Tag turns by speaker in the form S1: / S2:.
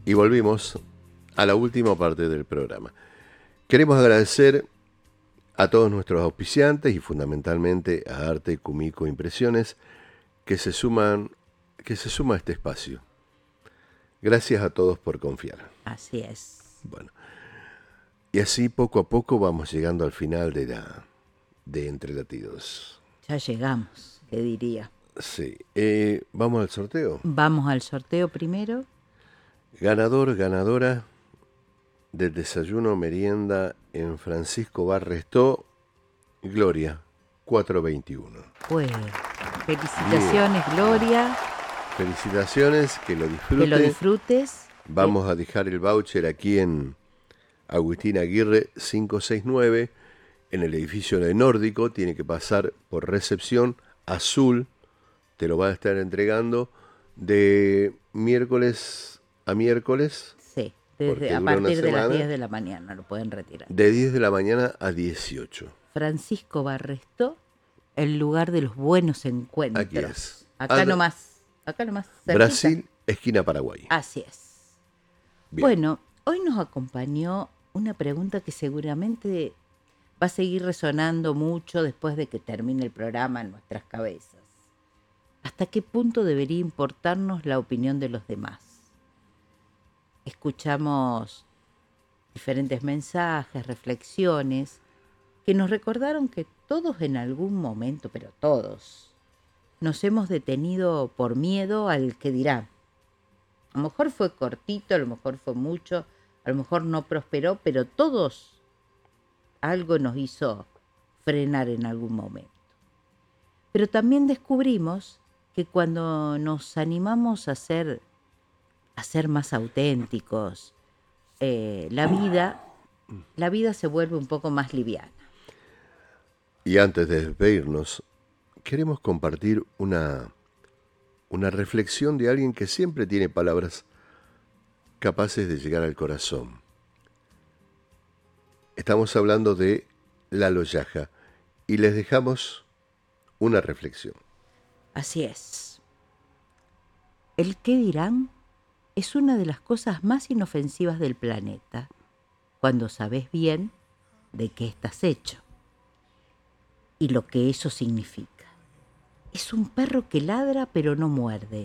S1: Y volvimos a la última parte del programa. Queremos agradecer a todos nuestros auspiciantes y fundamentalmente a Arte Kumiko Impresiones que se suma a este espacio. Gracias a todos por confiar.
S2: Así es.
S1: Bueno, y así poco a poco vamos llegando al final de Entre Latidos.
S2: Ya llegamos, le diría.
S1: Sí, vamos al sorteo.
S2: Vamos al sorteo primero.
S1: Ganador, ganadora del desayuno merienda en Francisco Barrestó, Gloria, 421.
S2: Pues, felicitaciones, Gloria.
S1: Felicitaciones, que lo disfrutes.
S2: Que lo disfrutes.
S1: Vamos a dejar el voucher aquí en Agustín Aguirre 569, en el edificio de Nórdico. Tiene que pasar por recepción azul. Te lo va a estar entregando de miércoles a miércoles.
S2: Sí, a partir de las 10 de la mañana lo pueden retirar.
S1: De 10 de la mañana a 18.
S2: Francisco Barrestó, el lugar de los buenos encuentros.
S1: Aquí es.
S2: Acá nomás. Cerquita.
S1: Brasil, esquina Paraguay.
S2: Así es.
S1: Bien.
S2: Bueno, hoy nos acompañó una pregunta que seguramente va a seguir resonando mucho después de que termine el programa en nuestras cabezas. ¿Hasta qué punto debería importarnos la opinión de los demás? Escuchamos diferentes mensajes, reflexiones, que nos recordaron que todos en algún momento, pero todos, nos hemos detenido por miedo al que dirán. A lo mejor fue cortito, a lo mejor fue mucho, a lo mejor no prosperó, pero todos algo nos hizo frenar en algún momento. Pero también descubrimos que cuando nos animamos a ser más auténticos, la vida se vuelve un poco más liviana.
S1: Y antes de despedirnos, queremos compartir una reflexión de alguien que siempre tiene palabras capaces de llegar al corazón. Estamos hablando de Lalo Yaja y les dejamos una reflexión.
S2: Así es. El qué dirán es una de las cosas más inofensivas del planeta, cuando sabes bien de qué estás hecho y lo que eso significa. Es un perro que ladra pero no muerde,